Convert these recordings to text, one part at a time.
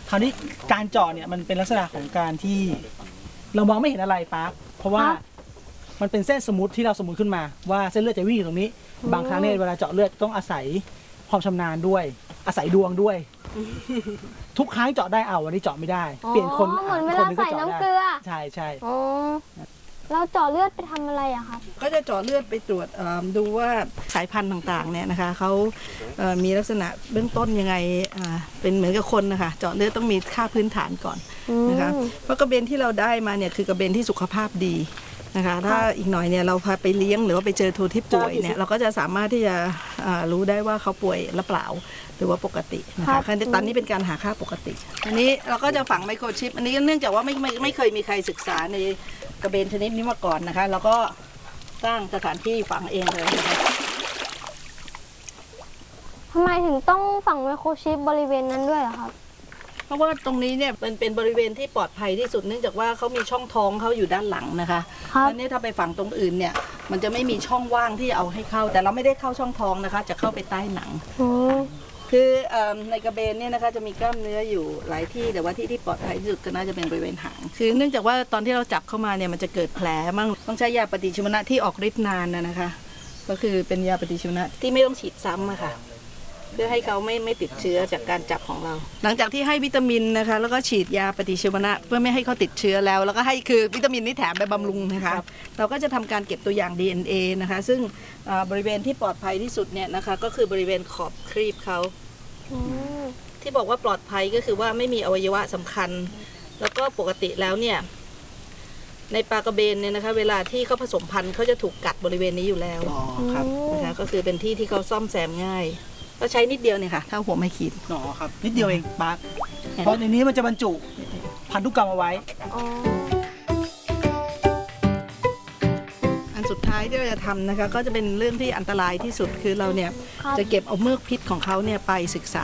คราวนี้การเจาะเนี่ยมันเป็นลักษณะของการที่เรามองไม่เห็นอะไรปั๊บเพราะว่ามันเป็นเส้นสมมติที่เราสมมติขึ้นมาว่าเส้นเลือดจะวิ่งอยู่ตรงนี้บางครั้งเนี่ยเวลาเจาะเลือดต้องอาศัยความชำนาญด้วยอาศัยดวงด้วยทุกครั้งเจาะได้วันนี้เจาะไม่ได้เปลี่ยนคนเหมือนเวลาใส่น้ำเกลือใช่ใช่เราเจาะเลือดไปทำอะไรอะครับก็จะเจาะเลือดไปตรวจดูว่าสายพันธุ์ต่างๆเนี่ยนะคะเขามีลักษณะเบื้องต้นยังไงเป็นเหมือนกับคนนะคะเจาะเลือดต้องมีค่าพื้นฐานก่อนนะคะเพราะกระเบนที่เราได้มาเนี่ยคือกระเบนที่สุขภาพดีนะคะถ้าอีกหน่อยเนี่ยเราพาไปเลี้ยงหรือว่าไปเจอโทที่ป่วยเนี่ยเราก็จะสามารถที่จะรู้ได้ว่าเขาป่วยหรือเปล่าหรือว่าปกตินะคะตอนนี้เป็นการหาค่าปกติอันนี้เราก็จะฝังไมโครชิปอันนี้เนื่องจากว่าไม่เคยมีใครศึกษาในกระเบนชนิดนี้มาก่อนนะคะเราก็สร้างสถานที่ฝังเองเลยนะคะทำไมถึงต้องฝังไมโครชิปบริเวณนั้นด้วยล่ะครับเพราะว่าตรงนี้เนี่ยเป็นบริเวณที่ปลอดภัยที่สุดเนื่องจากว่าเขามีช่องท้องเขาอยู่ด้านหลังนะคะแล้วนี่ถ้าไปฝังตรงอื่นเนี่ยมันจะไม่มีช่องว่างที่เอาให้เข้าแต่เราไม่ได้เข้าช่องท้องนะคะจะเข้าไปใต้หนังคือในกระเบนเนี่ยนะคะจะมีกล้ามเนื้ออยู่หลายที่แต่ว่าที่ปลอดภัยที่สุดก็น่าจะเป็นบริเวณหางคือเนื่องจากว่าตอนที่เราจับเข้ามาเนี่ยมันจะเกิดแผลมั่งต้องใช้ยาปฏิชีวนะที่ออกฤทธิ์นานนะคะก็คือเป็นยาปฏิชีวนะที่ไม่ต้องฉีดซ้ำอะค่ะเพื่อให้เขาไม่ติดเชื้อจากการจับของเราหลังจากที่ให้วิตามินนะคะแล้วก็ฉีดยาปฏิชีวนะเพื่อไม่ให้เขาติดเชื้อแล้วก็ให้คือวิตามินนี่แถมไปบำรุงนะคะเราก็จะทำการเก็บตัวอย่าง DNA นะคะซึ่งบริเวณที่ปลอดภัยที่สุดเนี่ยนะคะก็คือบริเวณขอบครีบเขาที่บอกว่าปลอดภัยก็คือว่าไม่มีอวัยวะสำคัญแล้วก็ปกติแล้วเนี่ยในปลากระเบนเนี่ยนะคะเวลาที่เขาผสมพันธุ์เขาจะถูกกัดบริเวณนี้อยู่แล้วนะคะก็คือเป็นที่ที่เขาซ่อมแซมง่ายก็ใช้นิดเดียวเนี่ยค่ะเท่าหัวไม้ขีดครับนิดเดียวเองปาร์คเพราะในนี้มันจะบรรจุพันธุกรรมเอาไว้อันสุดท้ายที่เราจะทำนะคะก็จะเป็นเรื่องที่อันตรายที่สุดคือเราเนี่ยจะเก็บเอาเมือกพิษของเขาเนี่ยไปศึกษา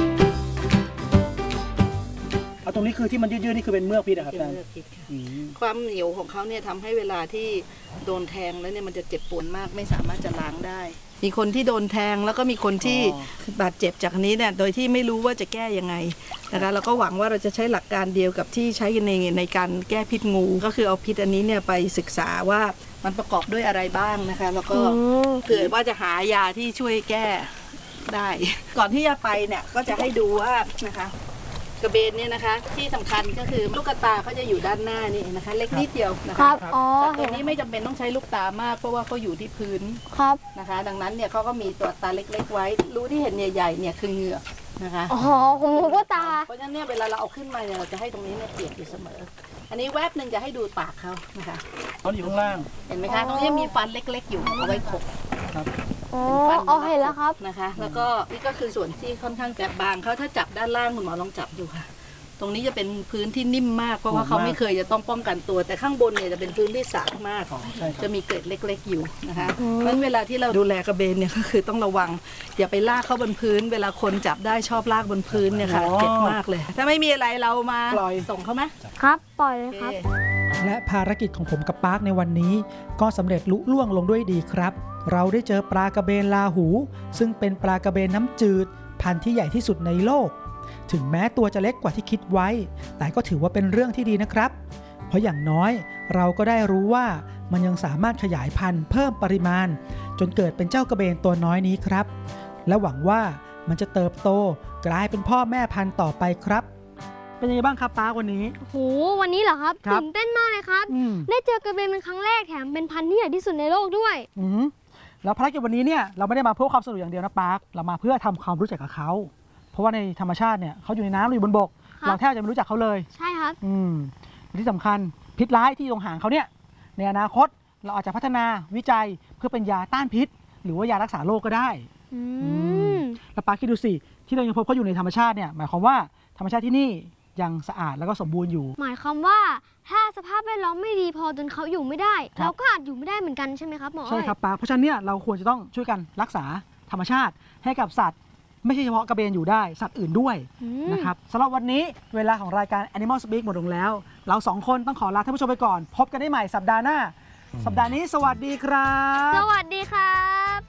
เอาตรงนี้คือที่มันยืดๆนี่คือเป็นเมือกพิษนะครับอาจารย์ความเหนียวของเขาเนี่ยทำให้เวลาที่โดนแทงแล้วเนี่ยมันจะเจ็บปวดมากไม่สามารถจะล้างได้มีคนที่โดนแทงแล้วก็มีคนที่บาดเจ็บจากนี้เนี่ยโดยที่ไม่รู้ว่าจะแก้ยังไงนะคะเราก็หวังว่าเราจะใช้หลักการเดียวกับที่ใช้ในการแก้พิษงูก็คือเอาพิษอันนี้เนี่ยไปศึกษาว่ามันประกอบด้วยอะไรบ้างนะคะแล้วก็เผื่อว่าจะหายาที่ช่วยแก้ได้ก่อนที่จะไปเนี่ยก็จะให้ดูว่านะคะกระเบนเนี่ยนะคะที่สำคัญก็คือลูกตาเขาจะอยู่ด้านหน้านี่นะคะเล็กนิดเดียวนะคะแต่ตัวนี้ไม่จำเป็นต้องใช้ลูกตามากเพราะว่าเขาอยู่ที่พื้นนะคะดังนั้นเนี่ยเขาก็มีตัวตาเล็กๆไว้รู้ที่เห็นใหญ่ๆเนี่ยคือเหงือกนะคะผมรู้ว่าตาเพราะฉะนั้นเนี่ยเวลาเราเอาขึ้นมาเนี่ยเราจะให้ตรงนี้เนี่ยเปียกอยู่เสมออันนี้แวบหนึ่งจะให้ดูปากเขานะคะเขาอยู่ข้างล่างเห็นไหมคะตรงนี้มีฟันเล็กๆอยู่เอาไว้ขบเห็นแล้วครับนะคะแล้วก็นี่ก็คือส่วนที่ค่อนข้างจะบางเขาถ้าจับด้านล่างคุณหมอลองจับดูค่ะตรงนี้จะเป็นพื้นที่นิ่มมากเพราะว่าเขาไม่เคยจะต้องป้องกันตัวแต่ข้างบนเนี่ยจะเป็นพื้นที่สากมากจะมีเกล็ดเล็กๆอยู่นะคะเพราะฉะนั้นเวลาที่เราดูแลกระเบนเนี่ยก็คือต้องระวังอย่าไปลากเข้าบนพื้นเวลาคนจับได้ชอบลากบนพื้นเนี่ยค่ะเจ็บมากเลยถ้าไม่มีอะไรเรามาส่งเขาไหมครับปล่อยเลยครับและภารกิจของผมกับปาร์คในวันนี้ก็สำเร็จลุล่วงลงด้วยดีครับเราได้เจอปลากระเบนลาหูซึ่งเป็นปลากระเบนน้ำจืดพันธุ์ที่ใหญ่ที่สุดในโลกถึงแม้ตัวจะเล็กกว่าที่คิดไว้แต่ก็ถือว่าเป็นเรื่องที่ดีนะครับเพราะอย่างน้อยเราก็ได้รู้ว่ามันยังสามารถขยายพันธุ์เพิ่มปริมาณจนเกิดเป็นเจ้ากระเบนตัวน้อยนี้ครับและหวังว่ามันจะเติบโตกลายเป็นพ่อแม่พันธุ์ต่อไปครับเป็นยังไงบ้างครับป้าวันนี้โหวันนี้เหรอครับตื่นเต้นมากเลยครับได้เจอกระเบนเป็นครั้งแรกแถมเป็นพันธุ์ที่ใหญ่ที่สุดในโลกด้วยแล้วภารกิจวันนี้เนี่ยเราไม่ได้มาเพื่อความสนุกอย่างเดียวนะปาร์คเรามาเพื่อทำความรู้จักกับเขาเพราะว่าในธรรมชาติเนี่ยเขาอยู่ในน้ำหรืออยู่บนบกเราแทบจะไม่รู้จักเขาเลยใช่ครับที่สำคัญพิษร้ายที่ตรงหางเขาเนี่ยในอนาคตเราอาจจะพัฒนาวิจัยเพื่อเป็นยาต้านพิษหรือว่ายารักษาโรคก็ได้แล้วปาร์คคิดดูสิที่เรายังพบเขาอยู่ในธรรมชาติเนี่ยหมายความว่าธรรมชาติที่นี่ยังสะอาดแล้วก็สมบูรณ์อยู่หมายความว่าถ้าสภาพแวดล้อมไม่ดีพอจนเขาอยู่ไม่ได้เราก็อาจอยู่ไม่ได้เหมือนกันใช่ไหมครับหมอใช่ครับปาร์คเพราะฉะนั้นเนี่ยเราควรจะต้องช่วยกันรักษาธรรมชาติให้กับสัตว์ไม่ใช่เฉพาะกระเบนอยู่ได้สัตว์อื่นด้วยนะครับสำหรับวันนี้เวลาของรายการ Animal Speak หมดลงแล้วเรา2คนต้องขอลาท่านผู้ชมไปก่อนพบกันได้ใหม่สัปดาห์หน้าสัปดาห์นี้สวัสดีครับสวัสดีครับ